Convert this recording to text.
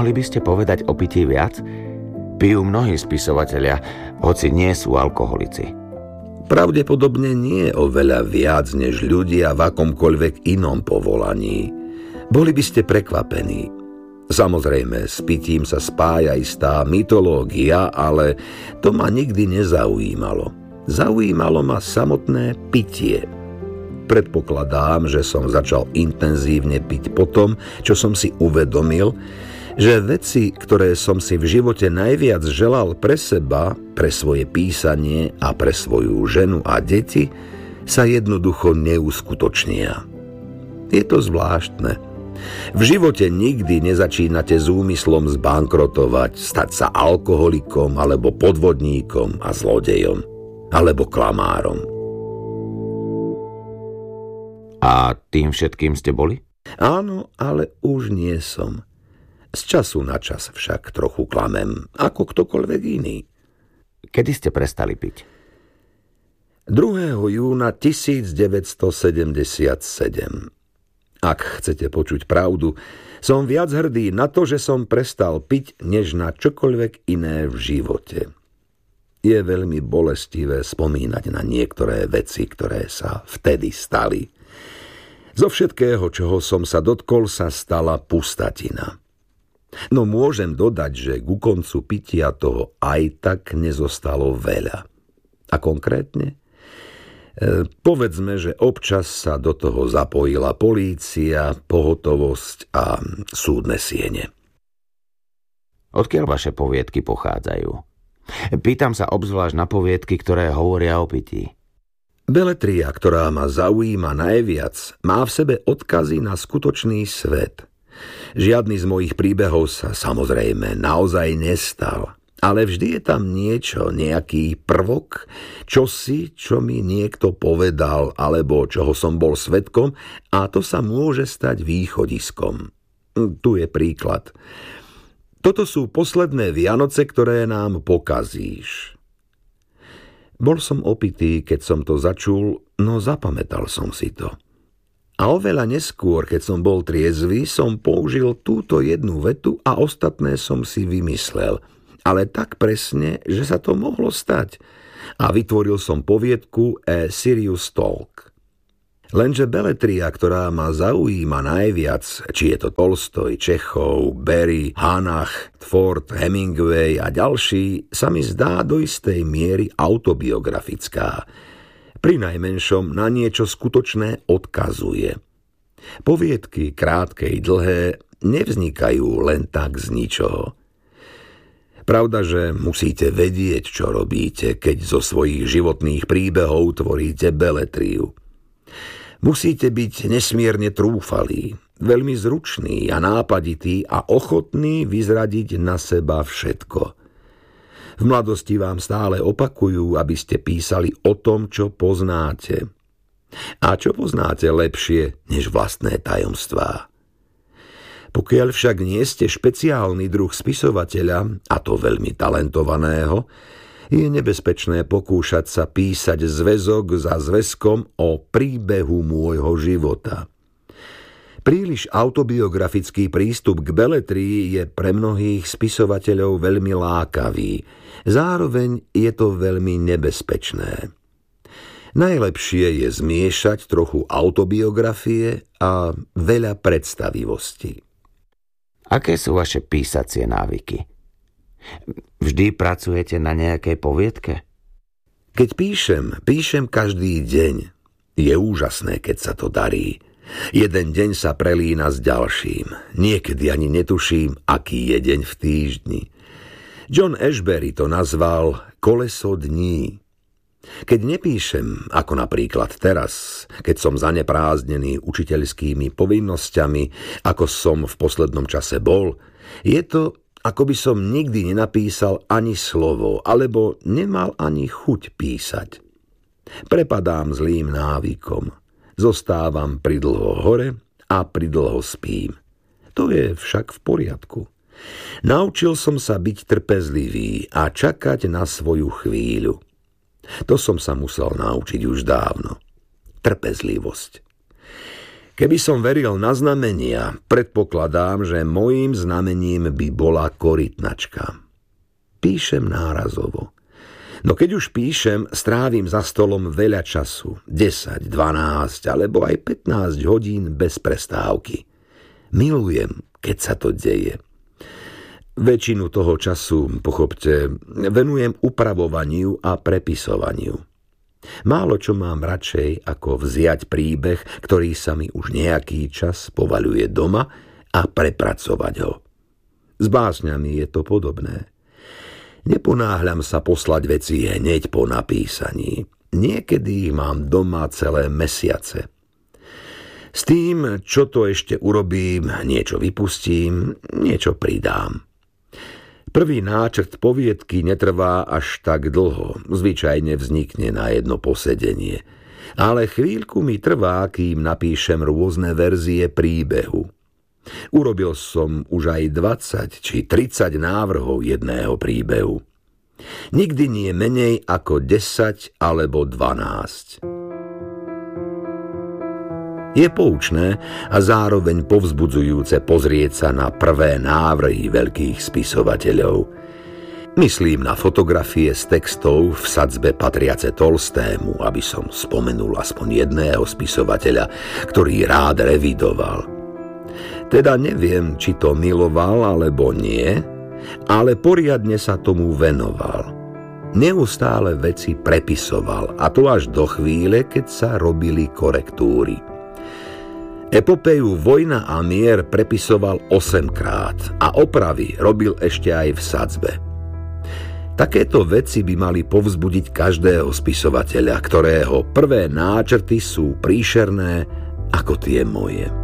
Mohli by ste povedať o pití viac? Pijú mnohí spisovatelia, hoci nie sú alkoholici. Pravdepodobne nie oveľa viac než ľudia v akomkoľvek inom povolaní. Boli by ste prekvapení. Samozrejme, s pitím sa spája istá mytológia, ale to ma nikdy nezaujímalo. Zaujímalo ma samotné pitie. Predpokladám, že som začal intenzívne piť potom, čo som si uvedomil, že veci, ktoré som si v živote najviac želal pre seba, pre svoje písanie a pre svoju ženu a deti, sa jednoducho neuskutočnia. Je to zvláštne. V živote nikdy nezačínate s úmyslom zbankrotovať, stať sa alkoholikom alebo podvodníkom a zlodejom, alebo klamárom. A tým všetkým ste boli? Áno, ale už nie som. Z času na čas však trochu klamem, ako ktokoľvek iný. Kedy ste prestali piť? 2. júna 1977. Ak chcete počuť pravdu, som viac hrdý na to, že som prestal piť, než na čokoľvek iné v živote. Je veľmi bolestivé spomínať na niektoré veci, ktoré sa vtedy stali. Zo všetkého, čoho som sa dotkol, sa stala pustatina. No môžem dodať, že ku koncu pitia toho aj tak nezostalo veľa. A konkrétne? Povedzme, že občas sa do toho zapojila polícia, pohotovosť a súdne siene. Odkiaľ vaše poviedky pochádzajú? Pýtam sa obzvlášť na poviedky, ktoré hovoria o pití. Beletria, ktorá ma zaujíma najviac, má v sebe odkazy na skutočný svet. Žiadny z mojich príbehov sa samozrejme naozaj nestal, ale vždy je tam niečo, nejaký prvok, čosi, čo mi niekto povedal, alebo čoho som bol svedkom, a to sa môže stať východiskom. Tu je príklad. Toto sú posledné Vianoce, ktoré nám pokazíš. Bol som opitý, keď som to začul, no zapamätal som si to. A oveľa neskôr, keď som bol triezvy, som použil túto jednu vetu a ostatné som si vymyslel. Ale tak presne, že sa to mohlo stať. A vytvoril som poviedku A Serious Talk. Lenže beletria, ktorá ma zaujíma najviac, či je to Tolstoj, Čechov, Barry, Hannah, Ford, Hemingway a ďalší, sa mi zdá do istej miery autobiografická. Pri najmenšom na niečo skutočné odkazuje. Poviedky, krátke i dlhé, nevznikajú len tak z ničoho. Pravda, že musíte vedieť, čo robíte, keď zo svojich životných príbehov tvoríte beletriu. Musíte byť nesmierne trúfalí, veľmi zručný a nápaditý a ochotný vyzradiť na seba všetko. V mladosti vám stále opakujú, aby ste písali o tom, čo poznáte. A čo poznáte lepšie než vlastné tajomstvá? Pokiaľ však nie ste špeciálny druh spisovateľa, a to veľmi talentovaného, je nebezpečné pokúšať sa písať zväzok za zväzkom o príbehu môjho života. Príliš autobiografický prístup k beletrii je pre mnohých spisovateľov veľmi lákavý. Zároveň je to veľmi nebezpečné. Najlepšie je zmiešať trochu autobiografie a veľa predstavivosti. Aké sú vaše písacie návyky? Vždy pracujete na nejakej poviedke? Keď píšem každý deň. Je úžasné, keď sa to darí. Jeden deň sa prelína s ďalším. Niekedy ani netuším, aký je deň v týždni. John Ashbery to nazval koleso dní. Keď nepíšem, ako napríklad teraz, keď som zaneprázdnený učiteľskými povinnosťami, ako som v poslednom čase bol, je to, ako by som nikdy nenapísal ani slovo, alebo nemal ani chuť písať. Prepadám zlým návykom. Zostávam pridlho hore a pridlho spím. To je však v poriadku. Naučil som sa byť trpezlivý a čakať na svoju chvíľu. To som sa musel naučiť už dávno. Trpezlivosť. Keby som veril na znamenia, predpokladám, že mojím znamením by bola korytnačka. Píšem nárazovo. No keď už píšem, strávim za stolom veľa času. 10, 12 alebo aj 15 hodín bez prestávky. Milujem, keď sa to deje. Väčšinu toho času, pochopte, venujem upravovaniu a prepisovaniu. Málo čo mám radšej, ako vziať príbeh, ktorý sa mi už nejaký čas povaľuje doma a prepracovať ho. S básňami je to podobné. Neponáhľam sa poslať veci hneď po napísaní. Niekedy ich mám doma celé mesiace. S tým, čo to ešte urobím, niečo vypustím, niečo pridám. Prvý náčrt poviedky netrvá až tak dlho, zvyčajne vznikne na jedno posedenie. Ale chvíľku mi trvá, kým napíšem rôzne verzie príbehu. Urobil som už aj 20 či 30 návrhov jedného príbehu. Nikdy nie menej ako 10 alebo 12. Je poučné a zároveň povzbudzujúce pozrieť sa na prvé návrhy veľkých spisovateľov. Myslím na fotografie z textov v sadzbe patriace Tolstému, aby som spomenul aspoň jedného spisovateľa, ktorý rád revidoval. Teda neviem, či to miloval alebo nie, ale poriadne sa tomu venoval. Neustále veci prepisoval, a to až do chvíle, keď sa robili korektúry. Epopeju Vojna a mier prepisoval 8-krát a opravy robil ešte aj v sadzbe. Takéto veci by mali povzbudiť každého spisovateľa, ktorého prvé náčrty sú príšerné ako tie moje.